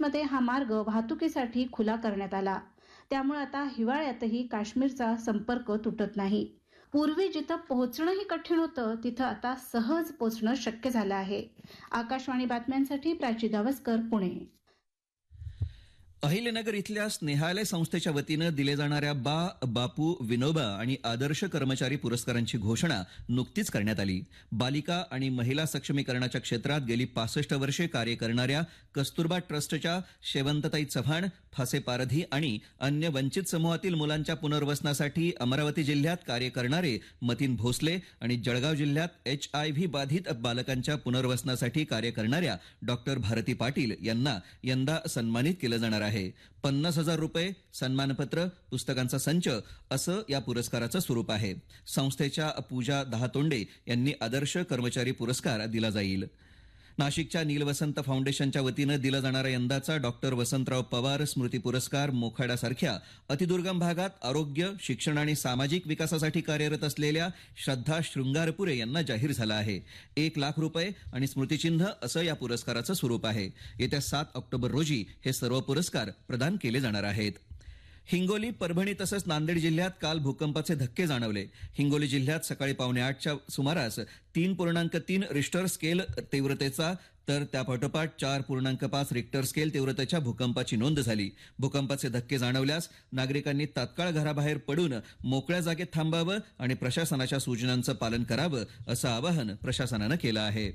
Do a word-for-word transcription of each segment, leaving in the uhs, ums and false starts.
मध्ये हा मार्ग वाहतुकीसाठी खुला करण्यात आला. त्यामुळे आता हिवाळ्यातही काश्मीरचा संपर्क तुटत नाही. पूर्वी जिथं पोहोचणंही कठीण होतं तिथं आता सहज पोहोचणं शक्य झालं आहे. आकाशवाणी बातम्यांसाठी प्राची गावस्कर, पुणे. अहिल्यानगर इथल्या स्नेहालय संस्थेच्या वतीनं दिले जाणाऱ्या बा, बापू, विनोबा आणि आदर्श कर्मचारी पुरस्कारांची घोषणा नुकतीच करण्यात आली. बालिका आणि महिला सक्षमीकरणाच्या क्षेत्रात गेली पासष्ट वर्षे कार्य करणाऱ्या कस्तुरबा ट्रस्टच्या शेवंतताई चव्हाण, फासे पारधी आणि अन्य वंचित समूहातील मुलांच्या पुनर्वसनासाठी अमरावती जिल्ह्यात कार्य करणारे मतीन भोसले आणि जळगाव जिल्ह्यात एच आय व्ही बाधित बालकांच्या पुनर्वसनासाठी कार्य करणाऱ्या डॉक्टर भारती पाटील यांना यंदा सन्मानित केलं जाणार आहे. पन्नास हजार रुपये, सन्मानपत्र, पुस्तकांचा संच असं या पुरस्काराचं स्वरूप आहे. संस्थेच्या पूजा दहातोंडे यांनी आदर्श कर्मचारी पुरस्कार दिला जाईल. नाशिकच्या नीलवसंत फाउंडेशनच्या वतीनं दिला जाणारा यंदाचा डॉक्टर वसंतराव पवार स्मृती पुरस्कार मोखाड्यासारख्या अतिदुर्गम भागात आरोग्य, शिक्षण आणि सामाजिक विकासासाठी कार्यरत असलेल्या श्रद्धा शृंगारपुरे यांना जाहीर झाला आहे. एक लाख रुपये आणि स्मृतिचिन्ह असं या पुरस्काराचं स्वरूप आहे. येत्या सात ऑक्टोबर रोजी हे सर्व पुरस्कार प्रदान केले जाणार आहेत. हिंगोली, परभणी तसंच नांदेड जिल्ह्यात काल भूकंपाचे धक्के जाणवले. हिंगोली जिल्ह्यात सकाळी पावणे आठच्या सुमारास तीन पूर्णांक तीन रिश्टर स्केल तीव्रतेचा तर त्यापाठोपाठ चार पूर्णांक पाच रिक्टर स्केल तीव्रतेच्या भूकंपाची नोंद झाली. भूकंपाचे धक्के जाणवल्यास नागरिकांनी तात्काळ घराबाहेर पडून मोकळ्या जागेत थांबावं आणि प्रशासनाच्या सूचनांचं पालन करावं असं आवाहन प्रशासनानं केलं आहे.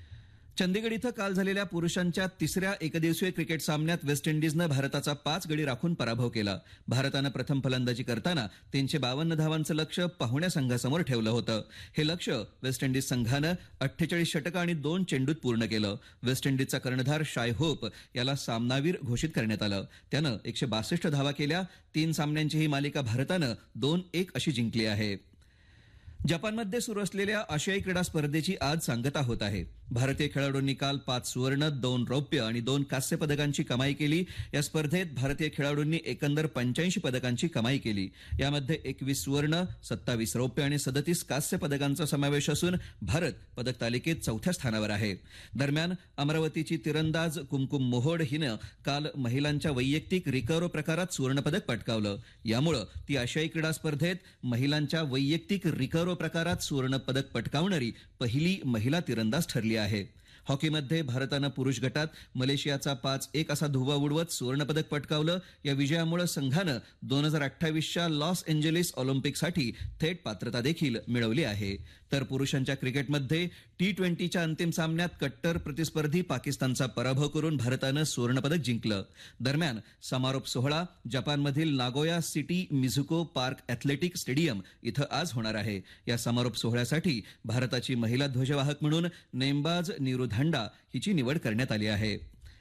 चंदीगड इथं काल झालेल्या पुरुषांच्या तिसऱ्या एकदिवसीय क्रिकेट सामन्यात वेस्ट इंडिजनं भारताचा पाच गडी राखून पराभव केला. भारतानं प्रथम फलंदाजी करताना तीनशे बावन्न धावांचं लक्ष्य पाहुण्या संघासमोर ठेवलं होतं. हे लक्ष्य वेस्ट इंडिज संघानं अठ्ठेचाळीस षटकं आणि दोन चेंडूत पूर्ण केलं. वेस्ट इंडिजचा कर्णधार शाय होप याला सामनावीर घोषित करण्यात आलं. त्यानं एकशे बासष्ट धावा केल्या. तीन सामन्यांची ही मालिका भारतानं दोन एक अशी जिंकली आहे. जपानमध्ये सुरू असलेल्या आशियाई क्रीडा स्पर्धेची आज सांगता होत आहे. भारतीय खेळाडूंनी काल पाच सुवर्ण, दोन रौप्य आणि दोन कांस्य पदकांची कमाई केली. या स्पर्धेत भारतीय खेळाडूंनी एकंदर पंच्याऐंशी पदकांची कमाई केली. यामध्ये एकवीस सुवर्ण, सत्तावीस रौप्य आणि सदतीस कांस्य पदकांचा समावेश असून भारत पदक तालिकेत चौथ्या स्थानावर आहे. दरम्यान अमरावतीची तिरंदाज कुमकुम मोहोड हिनं काल महिलांच्या वैयक्तिक रिकर्व प्रकारात सुवर्णपदक पटकावलं. यामुळे ती आशियाई क्रीडा स्पर्धेत महिलांच्या वैयक्तिक रिकर्व प्रकारात सुवर्ण पदक पटकावणारी पहिली महिला तिरंदाज ठरली आहे. हॉकीमध्ये भारतानं पुरुष गटात मलेशियाचा पाच एक असा धुव्वा उडवत सुवर्णपदक पटकावलं. या विजयामुळे संघानं दोन हजार अठ्ठावीसच्या लॉस एंजेलिस ऑलिम्पिकसाठी थेट पात्रता देखील मिळवली आहे. तर पुरुषांच्या क्रिकेटमध्ये टी ट्वेंटीच्या अंतिम सामन्यात कट्टर प्रतिस्पर्धी पाकिस्तानचा पराभव करून भारतानं सुवर्णपदक जिंकलं. दरम्यान समारोप सोहळा जपानमधील Nagoya city मिझुको park athletic stadium इथं आज होणार आहे. या समारोप सोहळ्यासाठी भारताची महिला ध्वजवाहक म्हणून नेमबाज नीरू धांडा हिची निवड करण्यात आली आहे.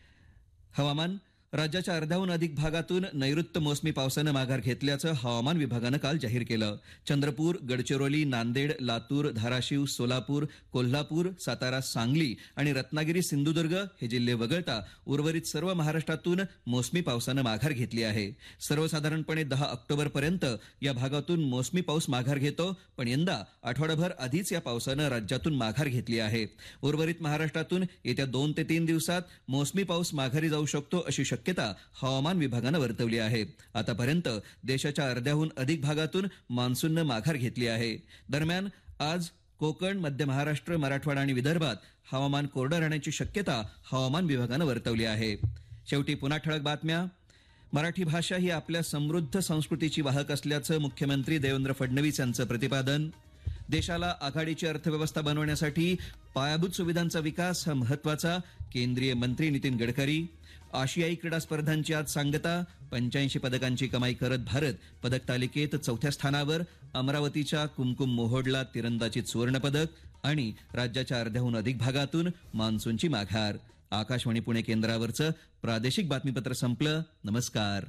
हवामान. राज्याच्या अर्ध्याहून अधिक भागातून नैऋत्य मोसमी पावसानं माघार घेतल्याचं हवामान विभागानं काल जाहीर केलं. चंद्रपूर, गडचिरोली, नांदेड, लातूर, धाराशिव, सोलापूर, कोल्हापूर, सातारा, सांगली आणि रत्नागिरी, सिंधुदुर्ग हे जिल्हे वगळता उर्वरित सर्व महाराष्ट्रातून मोसमी पावसानं माघार घेतली आहे. सर्वसाधारणपणे दहा ऑक्टोबरपर्यंत या भागातून मोसमी पाऊस माघार घेतो, पण यंदा आठवडाभर आधीच या पावसानं राज्यातून माघार घेतली आहे. उर्वरित महाराष्ट्रातून येत्या दोन ते तीन दिवसात मोसमी पाऊस माघारी जाऊ शकतो अशी शक्यता हवामान विभागानं वर्तवली आहे. आतापर्यंत देशाच्या अर्ध्याहून अधिक भागातून मान्सूननं माघार घेतली आहे. दरम्यान आज कोकण, मध्य महाराष्ट्र, मराठवाडा आणि विदर्भात हवामान कोरडं राहण्याची शक्यता हवामान विभागानं वर्तवली आहे. शेवटी पुन्हा ठळक बातम्या. मराठी भाषा ही आपल्या समृद्ध संस्कृतीची वाहक असल्याचं मुख्यमंत्री देवेंद्र फडणवीस यांचं प्रतिपादन. देशाला आघाडीची अर्थव्यवस्था बनवण्यासाठी पायाभूत सुविधांचा विकास हा महत्वाचा, केंद्रीय मंत्री नितीन गडकरी. आशियाई क्रीडा स्पर्धांची आज सांगता. पंच्याऐंशी पदकांची कमाई करत भारत पदक तालिकेत चौथ्या स्थानावर. अमरावतीच्या कुमकुम मोहोडला तिरंदाजीत सुवर्णपदक आणि राज्याच्या अर्ध्याहून अधिक भागातून मान्सूनची माघार. आकाशवाणी पुणे केंद्रावरचं प्रादेशिक बातमीपत्र संपलं. नमस्कार.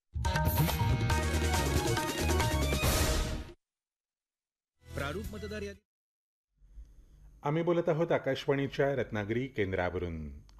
प्रारूप मतदार यादी. आम्ही बोलत आहोत आकाशवाणीच्या रत्नागिरी केंद्रावरून.